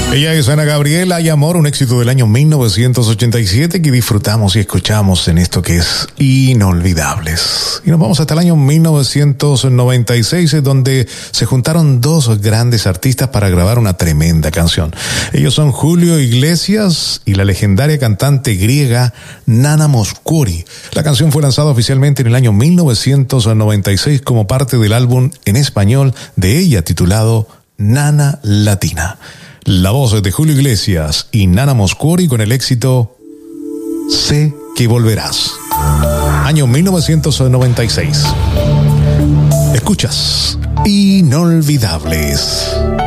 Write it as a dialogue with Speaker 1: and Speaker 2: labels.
Speaker 1: Ella es Ana Gabriela y Amor, un éxito del año 1987 que disfrutamos y escuchamos en esto que es Inolvidables. Y nos vamos hasta el año 1996, donde se juntaron dos grandes artistas para grabar una tremenda canción. Ellos son Julio Iglesias y la legendaria cantante griega Nana Mouskouri. La canción fue lanzada oficialmente en el año 1996 como parte del álbum en español de ella titulado Nana Latina. La voz de Julio Iglesias y Nana Mouskouri con el éxito Sé que volverás. Año 1996. Escuchas Inolvidables.